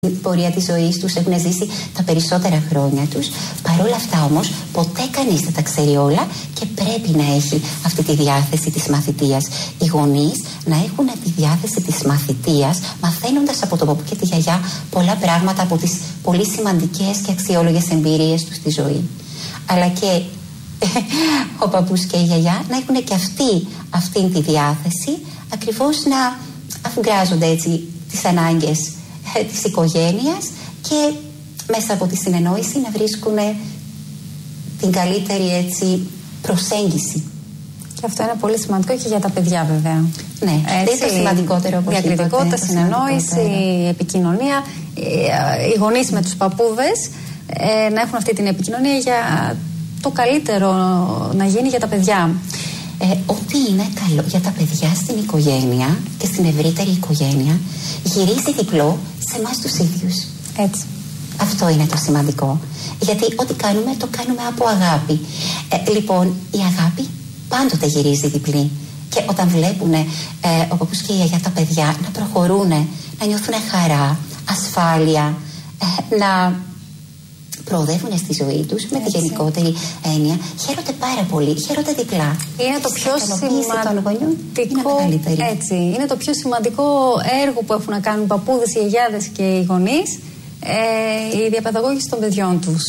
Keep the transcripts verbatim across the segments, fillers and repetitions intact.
την πορεία της ζωής τους, έχουν ζήσει τα περισσότερα χρόνια τους. Παρόλα αυτά όμως, ποτέ κανείς δεν τα ξέρει όλα και πρέπει να έχει αυτή τη διάθεση της μαθητείας. Οι γονείς να έχουν τη διάθεση της μαθητείας, μαθαίνοντας από τον παππού και τη γιαγιά πολλά πράγματα από τις πολύ σημαντικές και αξιόλογες εμπειρίες τους στη ζωή. Αλλά και ο παππούς και η γιαγιά να έχουν και αυτοί αυτήν τη διάθεση, ακριβώς να αφουγκράζονται έτσι τις ανάγκες της οικογένειας και μέσα από τη συνεννόηση να βρίσκουν την καλύτερη έτσι προσέγγιση. Και αυτό είναι πολύ σημαντικό και για τα παιδιά, βέβαια. Ναι, έτσι, είναι το σημαντικότερο. Διακριτικότητα, συνεννόηση, επικοινωνία. Οι γονείς με τους παππούδες ε, να έχουν αυτή την επικοινωνία για το καλύτερο να γίνει για τα παιδιά. Ε, ό,τι είναι καλό για τα παιδιά στην οικογένεια και στην ευρύτερη οικογένεια γυρίζει διπλό σε εμάς τους ίδιους. Έτσι. Αυτό είναι το σημαντικό. Γιατί ό,τι κάνουμε το κάνουμε από αγάπη. Ε, λοιπόν, η αγάπη πάντοτε γυρίζει διπλή. Και όταν βλέπουν ε, ο παππούς και η γιαγιά τα παιδιά να προχωρούν, να νιώθουν χαρά, ασφάλεια, ε, να προοδεύουν στη ζωή τους με τη γενικότερη έννοια, χαίρονται πάρα πολύ, χαίρονται διπλά. Είναι το πιο σημαντικό, είναι, έτσι, είναι το πιο σημαντικό έργο που έχουν να κάνουν οι παππούδες, οι γιαγιάδες και οι γονείς, ε, η διαπαιδαγώγηση των παιδιών τους.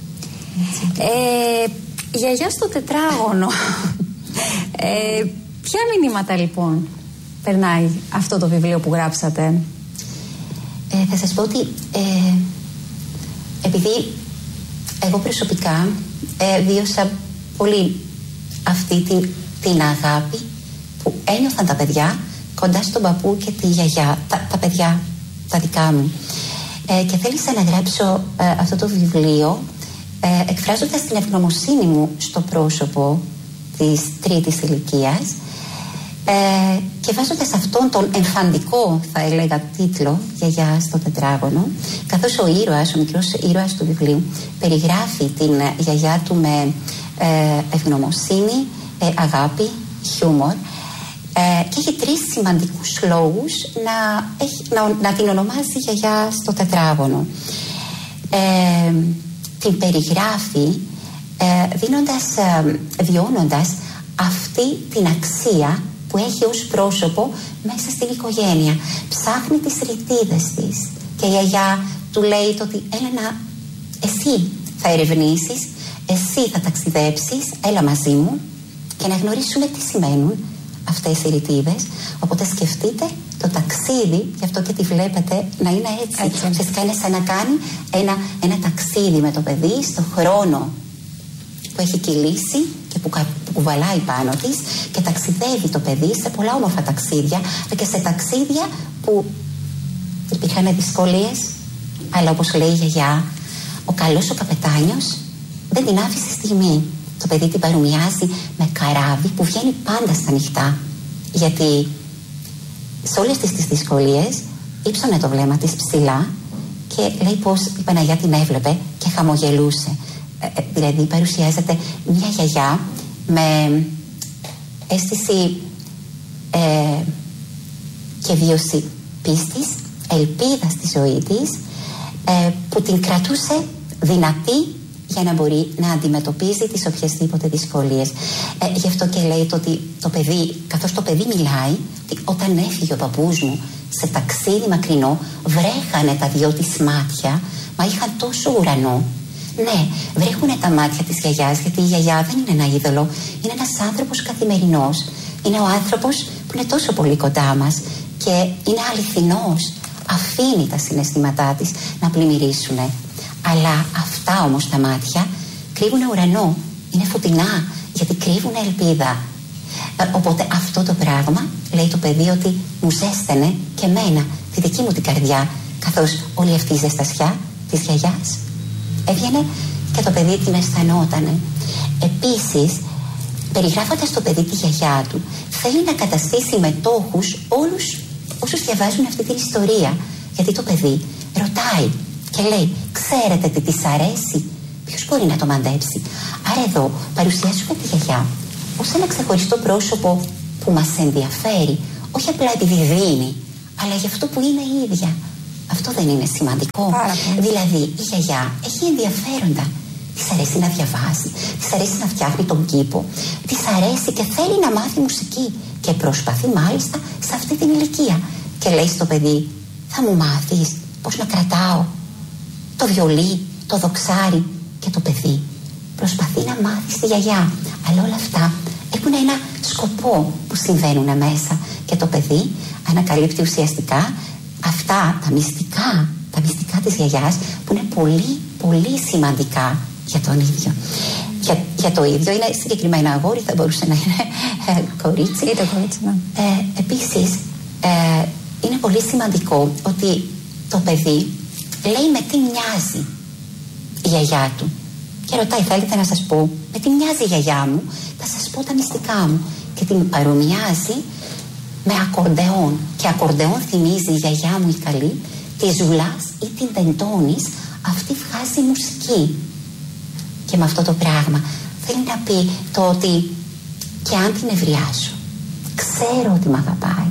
Ε, γιαγιά στο τετράγωνο. ε, ποια μηνύματα λοιπόν περνάει αυτό το βιβλίο που γράψατε? Ε, θα σας πω ότι ε, επειδή εγώ προσωπικά ε, βίωσα πολύ αυτή την, την αγάπη που ένιωθαν τα παιδιά κοντά στον παππού και τη γιαγιά, τα, τα παιδιά τα δικά μου. Ε, και θέλησα να γράψω ε, αυτό το βιβλίο ε, εκφράζοντας την ευγνωμοσύνη μου στο πρόσωπο της τρίτης ηλικίας ε, και βάζοντας αυτόν τον εμφαντικό, θα έλεγα, τίτλο «Γιαγιά στο τετράγωνο», καθώς ο ήρωας, ο μικρός ήρωας του βιβλίου περιγράφει την γιαγιά του με ε, ευγνωμοσύνη, ε, αγάπη, χιούμορ ε, και έχει τρεις σημαντικούς λόγους να, έχει, να, να την ονομάζει γιαγιά στο τετράγωνο. Ε, την περιγράφει ε, δίνοντας, ε, βιώνοντας αυτή την αξία που έχει ως πρόσωπο μέσα στην οικογένεια. Ψάχνει τις ρητίδες της και η γιαγιά του λέει το ότι έλα να, εσύ θα ερευνήσεις, εσύ θα ταξιδέψεις, έλα μαζί μου και να γνωρίσουμε τι σημαίνουν αυτές οι ρητίδες. Οπότε σκεφτείτε το ταξίδι, γι' αυτό και τη βλέπετε να είναι έτσι. Ουσιαστικά είναι σαν να κάνει ένα, ένα ταξίδι με το παιδί στο χρόνο που έχει κυλήσει και που, που κουβαλάει πάνω της και ταξιδεύει το παιδί σε πολλά όμορφα ταξίδια και σε ταξίδια που υπήρχαν δυσκολίες, αλλά όπως λέει η γιαγιά, ο καλός ο καπετάνιος δεν την άφησε στιγμή. Το παιδί την παρομοιάζει με καράβι που βγαίνει πάντα στα νυχτά, γιατί σε όλες τις, τις δυσκολίες ύψωνε το βλέμμα της ψηλά και λέει πως η Παναγιά την έβλεπε και χαμογελούσε. Ε, δηλαδή παρουσιάζεται μια γιαγιά με αίσθηση ε, και βίωση πίστης, ελπίδα στη ζωή της, ε, που την κρατούσε δυνατή για να μπορεί να αντιμετωπίζει τις οποιασδήποτε δυσκολίες. Ε, γι' αυτό και λέει το ότι το παιδί, καθώς το παιδί μιλάει, ότι όταν έφυγε ο παππούς μου σε ταξίδι μακρινό, βρέχανε τα δυο της μάτια, μα είχαν τόσο ουρανό. Ναι, βρέχουνε τα μάτια της γιαγιάς, γιατί η γιαγιά δεν είναι ένα είδωλο, είναι ένας άνθρωπος καθημερινός. Είναι ο άνθρωπος που είναι τόσο πολύ κοντά μας και είναι αληθινός. Αφήνει τα συναισθήματά της να πλημμυρίσουν. Αλλά αυτά όμως τα μάτια κρύβουν ουρανό, είναι φωτεινά, γιατί κρύβουν ελπίδα. Ε, οπότε αυτό το πράγμα λέει το παιδί ότι μου ζέστανε και εμένα, τη δική μου την καρδιά, καθώς όλη αυτή η ζεστασιά της γιαγιάς έβγαινε και το παιδί την αισθανότανε. Επίσης, περιγράφοντας το παιδί τη γιαγιά του, θέλει να καταστήσει μετόχους όλους όσους διαβάζουν αυτή την ιστορία. Γιατί το παιδί ρωτάει και λέει, ξέρετε τι της αρέσει, ποιος μπορεί να το μαντέψει? Άρα εδώ παρουσιάζουμε τη γιαγιά ως ένα ξεχωριστό πρόσωπο που μας ενδιαφέρει, όχι απλά επειδή δίνει, αλλά για αυτό που είναι η ίδια. Αυτό δεν είναι σημαντικό? Δηλαδή η γιαγιά έχει ενδιαφέροντα. Της αρέσει να διαβάσει, της αρέσει να φτιάχνει τον κήπο, της αρέσει και θέλει να μάθει μουσική και προσπαθεί μάλιστα σε αυτή την ηλικία. Και λέει στο παιδί, θα μου μάθεις πώς να κρατάω το βιολί, το δοξάρι, και το παιδί προσπαθεί να μάθει στη γιαγιά. Αλλά όλα αυτά έχουν ένα σκοπό που συμβαίνουν μέσα και το παιδί ανακαλύπτει ουσιαστικά αυτά τα μυστικά, τα μυστικά της γιαγιάς που είναι πολύ πολύ σημαντικά για τον ίδιο. Για, για το ίδιο είναι συγκεκριμένα αγόρι, θα μπορούσε να είναι ε, κορίτσι. Είτε κορίτσι, ναι. ε, Επίσης ε, είναι πολύ σημαντικό ότι το παιδί λέει με τι μοιάζει η γιαγιά του και ρωτάει, θέλετε να σας πω με τι μοιάζει η γιαγιά μου, θα σας πω τα μυστικά μου, και την παρομοιάζει με ακορντεόν. Και ακορντεόν θυμίζει η γιαγιά μου η καλή, τη Ζουλάς ή την Τεντώνης, αυτή βγάζει μουσική. Και με αυτό το πράγμα θέλει να πει το ότι και αν την ευριάσω, ξέρω ότι μ' αγαπάει,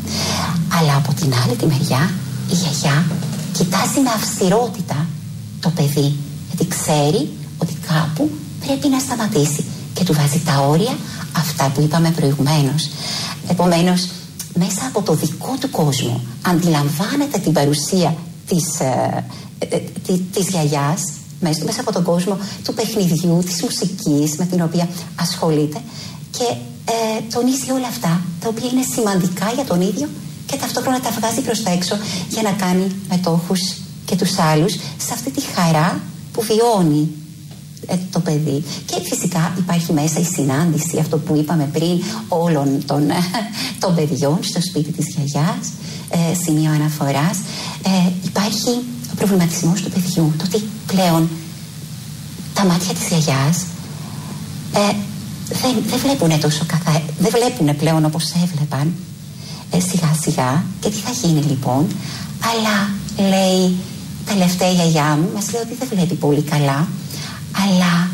αλλά από την άλλη τη μεριά η γιαγιά κοιτάζει με αυστηρότητα το παιδί, γιατί ξέρει ότι κάπου πρέπει να σταματήσει και του βάζει τα όρια αυτά που είπαμε προηγουμένως. Επομένως, μέσα από το δικό του κόσμο αντιλαμβάνεται την παρουσία της, ε, ε, ε, της γιαγιάς, μέσα, μέσα από τον κόσμο του παιχνιδιού, της μουσικής με την οποία ασχολείται, και ε, τονίζει όλα αυτά τα οποία είναι σημαντικά για τον ίδιο και ταυτόχρονα τα βγάζει προς τα έξω για να κάνει μετόχους και τους άλλους σε αυτή τη χαρά που βιώνει ε, το παιδί. Και φυσικά υπάρχει μέσα η συνάντηση, αυτό που είπαμε πριν, όλων των, ε, των παιδιών στο σπίτι της γιαγιάς, ε, σημείο αναφοράς. Ε, υπάρχει ο προβληματισμός του παιδιού, το ότι πλέον τα μάτια της γιαγιάς ε, δεν, δεν βλέπουν τόσο καθαρά, δεν βλέπουν πλέον όπως έβλεπαν ε, σιγά σιγά. Και τι θα γίνει λοιπόν? Αλλά λέει, τελευταία γιαγιά μου μας λέει ότι δεν βλέπει πολύ καλά, αλλά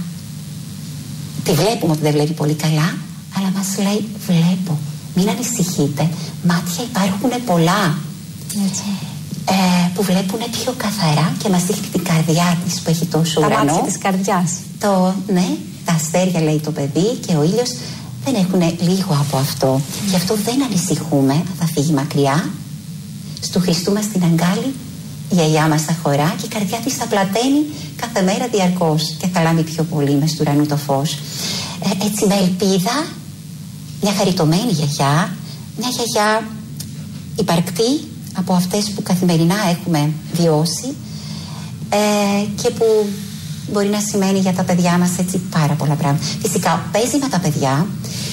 τη βλέπουμε ότι δεν βλέπει πολύ καλά, αλλά μας λέει, βλέπω, μην ανησυχείτε, μάτια υπάρχουν πολλά. Έτσι. Ε, που βλέπουν πιο καθαρά και μας δείχνει την καρδιά της που έχει τόσο τα ουρανό. Τα μάτια της καρδιάς. Το, ναι, τα αστέρια λέει το παιδί και ο ήλιος δεν έχουν λίγο από αυτό. Mm. Γι' αυτό δεν ανησυχούμε, θα φύγει μακριά. Στου Χριστού μας την αγκάλη η γιαγιά μας θα χωρά και η καρδιά της θα πλαταίνει κάθε μέρα διαρκώς και θα λάμει πιο πολύ μες του ουρανού το φως. Ε, έτσι με ελπίδα, μια χαριτωμένη γιαγιά, μια γιαγιά υπαρκτή από αυτές που καθημερινά έχουμε βιώσει ε, και που μπορεί να σημαίνει για τα παιδιά μας έτσι πάρα πολλά πράγματα. Φυσικά παίζει με τα παιδιά.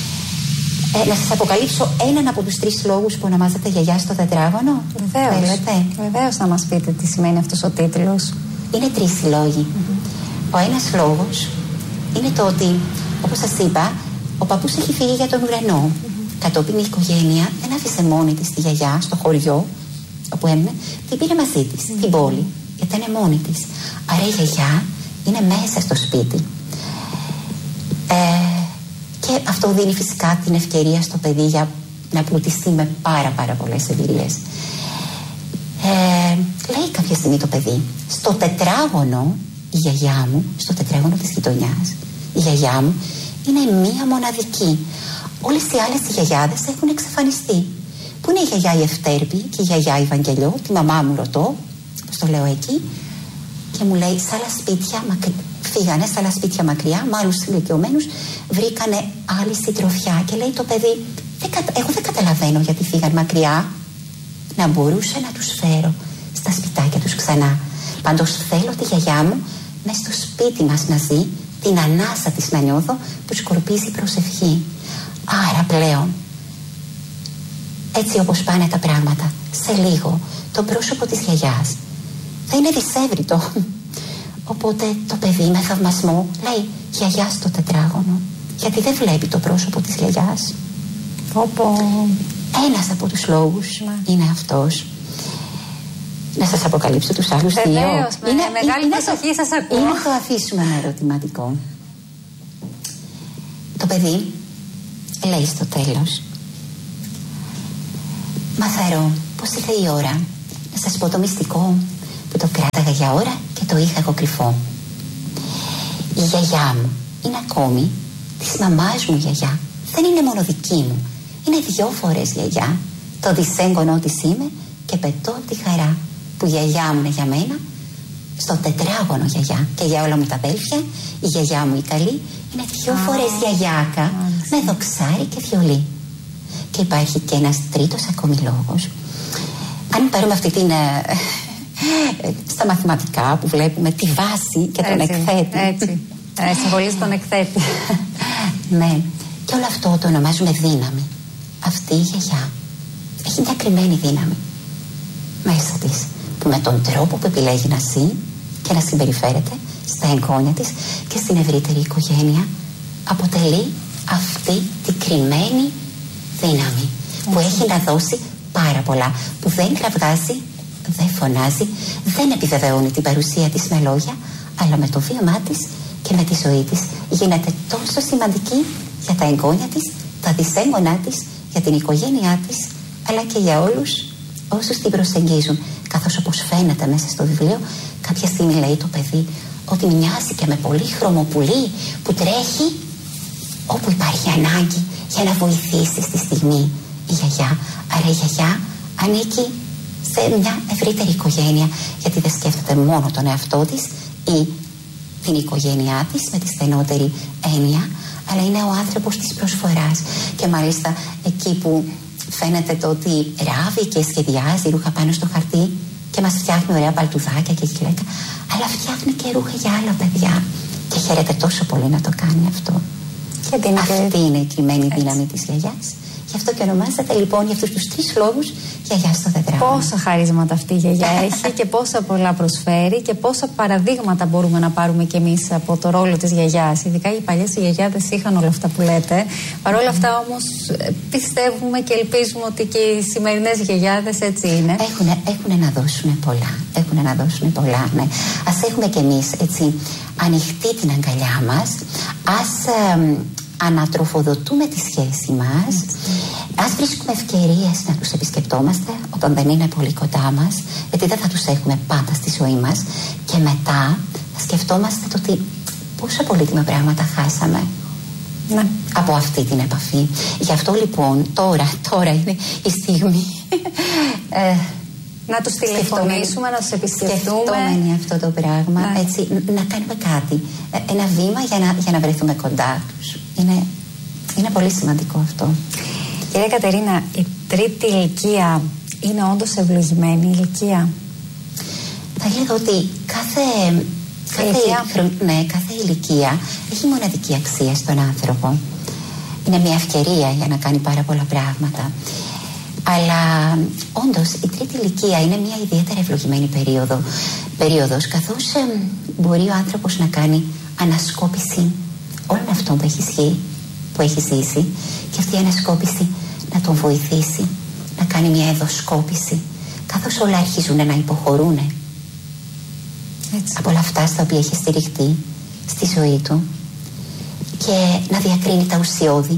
Ε, να σας αποκαλύψω έναν από τους τρεις λόγους που ονομάζεται γιαγιά στο τετράγωνο. Βεβαίως. Βεβαίως να μας πείτε τι σημαίνει αυτός ο τίτλος. Είναι τρεις οι λόγοι. Mm-hmm. Ο ένας λόγος είναι το ότι, όπως σας είπα, ο παππούς έχει φύγει για τον ουρανό. Mm-hmm. Κατόπιν η οικογένεια δεν άφησε μόνη της τη γιαγιά στο χωριό όπου έμεινε, την πήρε μαζί της, mm. την πόλη, γιατί ήταν μόνη της. Άρα η γιαγιά είναι μέσα στο σπίτι. Ε, και αυτό δίνει φυσικά την ευκαιρία στο παιδί για να πλουτιστεί με πάρα πάρα πολλές εμπειρίες. Ε, λέει κάποια στιγμή το παιδί, στο τετράγωνο η γιαγιά μου, στο τετράγωνο της γειτονιάς, η γιαγιά μου είναι μία μοναδική. Όλες οι άλλες οι γιαγιάδες έχουν εξαφανιστεί. Πού είναι η γιαγιά η Ευτέρπη και η γιαγιά η Βαγγελιό? Τη μαμά μου ρωτώ, πώς το λέω εκεί, και μου λέει, σε άλλα σπίτια μακριά, φύγανε σε άλλα σπίτια μακριά, με άλλους ηλικιωμένους, βρήκανε άλλη συντροφιά. Και λέει το παιδί, δεν κατα... εγώ δεν καταλαβαίνω γιατί φύγαν μακριά. Να μπορούσα να τους φέρω στα σπιτάκια τους ξανά. Πάντως θέλω τη γιαγιά μου μες στο σπίτι μας να ζει, την ανάσα της να νιώθω που σκορπίζει προσευχή. Άρα πλέον, έτσι όπως πάνε τα πράγματα, σε λίγο το πρόσωπο της γιαγιάς θα είναι δυσέβριτο. Οπότε το παιδί με θαυμασμό λέει, γιαγιά στο τετράγωνο, γιατί δεν βλέπει το πρόσωπο της γιαγιάς. Όπο. Ένας από τους λόγους ναι. είναι αυτός. Να σας αποκαλύψω τους άλλους δύο. Βεβαίως, με είναι, μεγάλη είναι προσοχή το, σας ακούω. Ή να το αφήσουμε με ερωτηματικό. Το παιδί λέει στο τέλος, μαθαρώ πως ήρθε η ώρα Να σας πω το μυστικό που το κράταγα για ώρα και το είχα εγώ κρυφό. Η γιαγιά μου είναι ακόμη της μαμάς μου γιαγιά. Δεν είναι μόνο δική μου. Είναι δυο φορές γιαγιά. Το δυσέγγονό της είμαι και πετώ από τη χαρά που η γιαγιά μου είναι για μένα. Στο τετράγωνο γιαγιά και για όλα μου τα αδέλφια. Η γιαγιά μου η καλή είναι δυο oh. φορές γιαγιάκα oh. με δοξάρι και βιολί. Και υπάρχει και ένας τρίτος ακόμη λόγος. Αν πάρουμε αυτή την στα μαθηματικά που βλέπουμε τη βάση και τον έτσι, εκθέτη. Έτσι, ε, συμβολίζει τον εκθέτη. Ναι, και όλο αυτό το ονομάζουμε δύναμη. Αυτή η γιαγιά έχει μια κρυμμένη δύναμη μέσα της, που με τον τρόπο που επιλέγει να ζει και να συμπεριφέρεται στα εγγόνια της και στην ευρύτερη οικογένεια αποτελεί αυτή την κρυμμένη δύναμη που έχει να δώσει πάρα πολλά, που δεν κραυγάζει, δεν φωνάζει, δεν επιβεβαιώνει την παρουσία της με λόγια, αλλά με το βίωμά της και με τη ζωή της γίνεται τόσο σημαντική για τα εγγόνια της, τα δυσέγγονά της, για την οικογένειά της, αλλά και για όλους όσους την προσεγγίζουν. Καθώς όπως φαίνεται μέσα στο βιβλίο, κάποια στιγμή λέει το παιδί ότι μοιάζει και με πολύχρωμο πουλί που τρέχει όπου υπάρχει ανάγκη για να βοηθήσει στη στιγμή η γιαγιά. Άρα η γιαγιά ανήκει σε μια ευρύτερη οικογένεια, γιατί δεν σκέφτεται μόνο τον εαυτό της ή την οικογένειά της με τη στενότερη έννοια, αλλά είναι ο άνθρωπος της προσφοράς. Και μάλιστα εκεί που φαίνεται το ότι ράβει και σχεδιάζει ρούχα πάνω στο χαρτί και μας φτιάχνει ωραία παλτουδάκια και γυλαίκα, αλλά φτιάχνει και ρούχα για άλλα παιδιά και χαίρεται τόσο πολύ να το κάνει αυτό. Και είναι αυτή και... είναι η κρυμμένη δύναμη της γιαγιάς. Γι' αυτό και ονομάζεται λοιπόν για αυτούς τους τρεις λόγους γιαγιά στο τετράγωνο. Πόσα χαρίσματα αυτή η γιαγιά έχει και πόσα πολλά προσφέρει και πόσα παραδείγματα μπορούμε να πάρουμε κι εμείς από το ρόλο της γιαγιάς. Ειδικά οι παλιές γιαγιάδες είχαν όλα αυτά που λέτε. Παρ' όλα αυτά όμως πιστεύουμε και ελπίζουμε ότι και οι σημερινές γιαγιάδες έτσι είναι. Έχουν να δώσουν πολλά. Έχουν να δώσουν πολλά, ναι. Ας έχουμε κι εμείς έτσι ανοιχτή την αγκαλιά μας. Ας ε, ανατροφοδοτούμε τη σχέση μας. Mm. Ας βρίσκουμε ευκαιρίες να τους επισκεπτόμαστε όταν δεν είναι πολύ κοντά μας, γιατί δεν θα τους έχουμε πάντα στη ζωή μας. Και μετά θα σκεφτόμαστε το ότι πόσα πολύτιμα πράγματα χάσαμε, ναι, από αυτή την επαφή. Γι' αυτό λοιπόν τώρα, τώρα είναι η στιγμή ε, να τους τηλεφωνήσουμε, να τους επισκεφτούμε. Σκεφτόμενοι αυτό το πράγμα, ναι, έτσι, να κάνουμε κάτι, ένα βήμα για να, για να βρεθούμε κοντά τους. Είναι, είναι πολύ σημαντικό αυτό. Κυρία Κατερίνα, η τρίτη ηλικία είναι όντως ευλογημένη ηλικία? Θα λέγα ότι κάθε, κάθε, ηλικία. Χρο, ναι, κάθε ηλικία έχει μοναδική αξία στον άνθρωπο. Είναι μια ευκαιρία για να κάνει πάρα πολλά πράγματα. Αλλά όντως η τρίτη ηλικία είναι μια ιδιαίτερα ευλογημένη περίοδο, περίοδος, καθώς ε, μπορεί ο άνθρωπος να κάνει ανασκόπηση όλων αυτών που έχει ισχύει, που έχει ζήσει, και αυτή η ανασκόπηση να τον βοηθήσει να κάνει μια εδωσκόπηση, καθώς όλα αρχίζουν να υποχωρούν από όλα αυτά στα οποία έχει στηριχτεί στη ζωή του, και να διακρίνει τα ουσιώδη,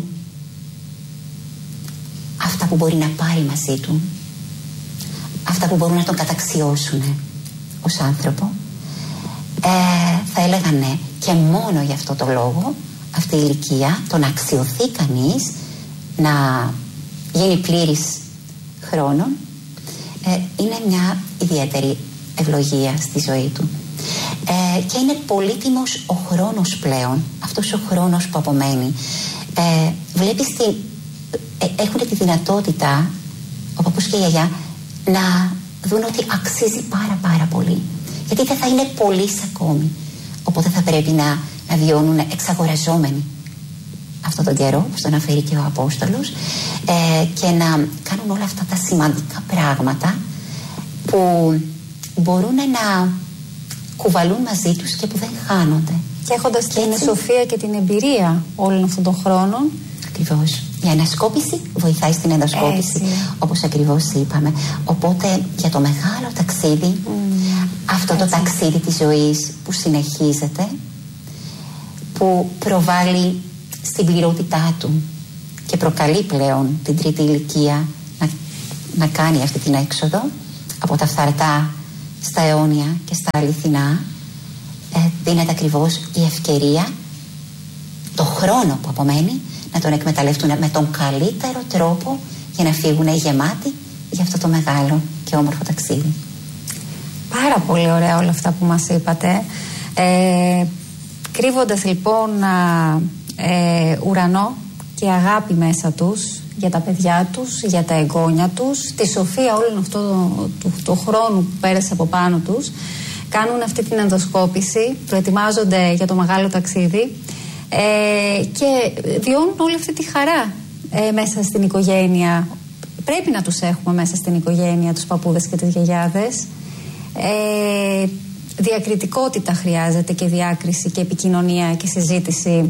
αυτά που μπορεί να πάρει μαζί του, αυτά που μπορούν να τον καταξιώσουν ως άνθρωπο. Ε, θα έλεγα ναι, και μόνο γι' αυτό το λόγο αυτή η ηλικία, το να αξιωθεί κανείς, να γίνει πλήρης χρόνων, ε, είναι μια ιδιαίτερη ευλογία στη ζωή του. Ε, και είναι πολύτιμος ο χρόνος πλέον, αυτός ο χρόνος που απομένει. Ε, βλέπεις την Ε, έχουν τη δυνατότητα, ο παππούς και η γιαγιά, να δουν ότι αξίζει πάρα πάρα πολύ, γιατί δεν θα είναι πολλοί ακόμη, οπότε θα πρέπει να, να βιώνουν εξαγοραζόμενοι αυτόν τον καιρό, όπως το αναφέρει και ο Απόστολος, ε, και να κάνουν όλα αυτά τα σημαντικά πράγματα που μπορούν να κουβαλούν μαζί τους και που δεν χάνονται, και έχοντας και την έτσι... σοφία και την εμπειρία όλων αυτών των χρόνων. Ακριβώς. Η ανασκόπηση βοηθάει στην ενδοσκόπηση, όπως ακριβώς είπαμε. Οπότε για το μεγάλο ταξίδι, mm, αυτό έτσι. Το ταξίδι της ζωής που συνεχίζεται, που προβάλλει στην πληρότητά του και προκαλεί πλέον την τρίτη ηλικία να, να κάνει αυτή την έξοδο, από τα φθαρτά στα αιώνια και στα αληθινά, ε, δίνεται ακριβώς η ευκαιρία, το χρόνο που απομένει, να τον εκμεταλλευτούν με τον καλύτερο τρόπο για να φύγουν γεμάτοι για αυτό το μεγάλο και όμορφο ταξίδι. Πάρα πολύ ωραία όλα αυτά που μας είπατε. Ε, κρύβοντας λοιπόν ε, ουρανό και αγάπη μέσα τους για τα παιδιά τους, για τα εγγόνια τους, τη σοφία όλων αυτών του, του, του χρόνου που πέρασε από πάνω τους, κάνουν αυτή την ενδοσκόπηση, προετοιμάζονται για το μεγάλο ταξίδι ε, και βιώνουν όλη αυτή τη χαρά ε, μέσα στην οικογένεια. Πρέπει να τους έχουμε μέσα στην οικογένεια, τους παππούδες και τις γιαγιάδες. Ε, διακριτικότητα χρειάζεται και διάκριση και επικοινωνία και συζήτηση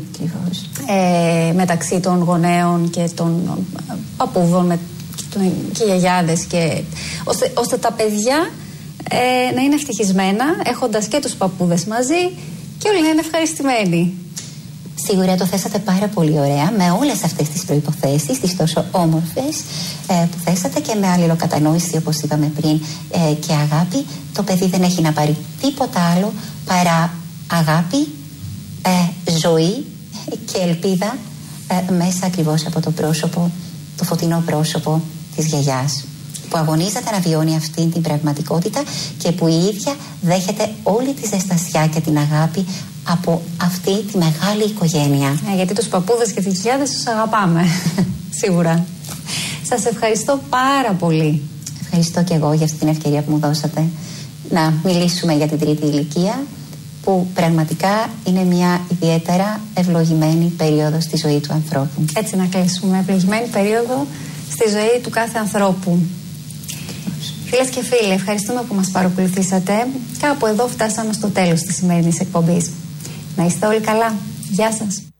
ε, μεταξύ των γονέων και των παππούδων με, και, των, και γιαγιάδες και, ώστε, ώστε τα παιδιά ε, να είναι ευτυχισμένα έχοντας και τους παππούδες μαζί και όλοι να είναι ευχαριστημένοι. Σίγουρα το θέσατε πάρα πολύ ωραία με όλες αυτές τις προϋποθέσεις, τις τόσο όμορφες ε, που θέσατε και με αλληλοκατανόηση όπως είπαμε πριν ε, και αγάπη. Το παιδί δεν έχει να πάρει τίποτα άλλο παρά αγάπη, ε, ζωή και ελπίδα ε, μέσα ακριβώς από το πρόσωπο, το φωτεινό πρόσωπο της γιαγιάς, που αγωνίζεται να βιώνει αυτή την πραγματικότητα και που η ίδια δέχεται όλη τη ζεστασιά και την αγάπη από αυτή τη μεγάλη οικογένεια. Ε, γιατί τους παππούδες και τις γιαγιάδες τους αγαπάμε. Σίγουρα. Σας ευχαριστώ πάρα πολύ. Ευχαριστώ και εγώ για αυτή την ευκαιρία που μου δώσατε να μιλήσουμε για την τρίτη ηλικία, που πραγματικά είναι μια ιδιαίτερα ευλογημένη περίοδο στη ζωή του ανθρώπου. Έτσι να κλείσουμε. Ευλογημένη περίοδο στη ζωή του κάθε ανθρώπου. Φίλες και φίλοι, ευχαριστούμε που μας παρακολουθήσατε. Κάπου εδώ φτάσαμε στο τέλος της σημερινής εκπομπής. Να είστε όλοι καλά. Γεια σας.